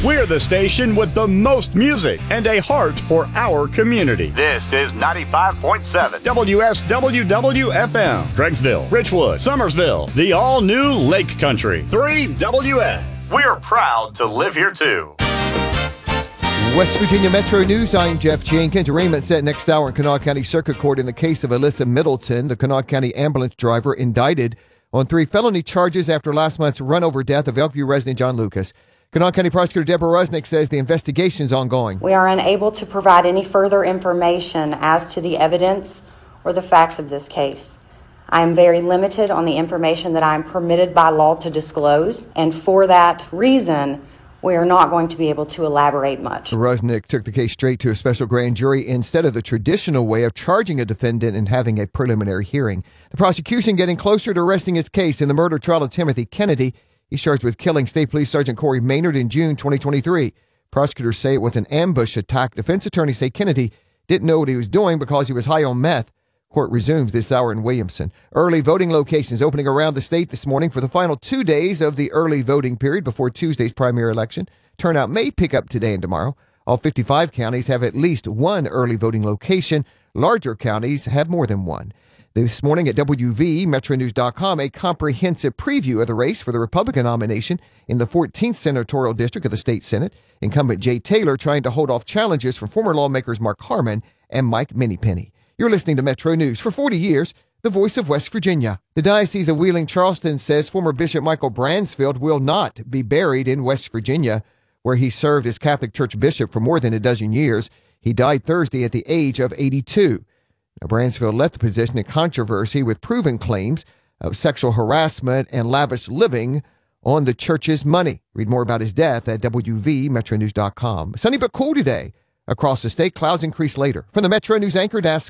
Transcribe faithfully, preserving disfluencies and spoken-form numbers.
We're the station with the most music and a heart for our community. This is ninety-five point seven W S W W F M. Craigsville, Richwood, Summersville, the all-new Lake Country. three W S. We're proud to live here, too. West Virginia Metro News, I'm Jeff Jenkins. Arraignment set next hour in Kanawha County Circuit Court in the case of Alyssa Middleton, the Kanawha County ambulance driver indicted on three felony charges after last month's run-over death of Elkview resident John Lucas. Kanawha County Prosecutor Deborah Rusnick says the investigation is ongoing. We are unable to provide any further information as to the evidence or the facts of this case. I am very limited on the information that I am permitted by law to disclose, and for that reason, we are not going to be able to elaborate much. Rusnick took the case straight to a special grand jury instead of the traditional way of charging a defendant and having a preliminary hearing. The prosecution getting closer to resting its case in the murder trial of Timothy Kennedy. He's charged with killing State Police Sergeant Corey Maynard in June twenty twenty-three. Prosecutors say it was an ambush attack. Defense attorneys say Kennedy didn't know what he was doing because he was high on meth. Court resumes this hour in Williamson. Early voting locations opening around the state this morning for the final two days of the early voting period before Tuesday's primary election. Turnout may pick up today and tomorrow. All fifty-five counties have at least one early voting location. Larger counties have more than one. This morning at W V, Metro News dot com, a comprehensive preview of the race for the Republican nomination in the fourteenth Senatorial District of the State Senate. Incumbent Jay Taylor trying to hold off challenges from former lawmakers Mark Harmon and Mike Minniepenny. You're listening to Metro News. For forty years, the voice of West Virginia. The Diocese of Wheeling-Charleston says former Bishop Michael Bransfield will not be buried in West Virginia, where he served as Catholic Church bishop for more than a dozen years. He died Thursday at the age of eighty-two. Now, Bransfield left the position in controversy with proven claims of sexual harassment and lavish living on the church's money. Read more about his death at W V Metro News dot com. Sunny but cool today. Across the state, clouds increase later. From the Metro News anchor desk,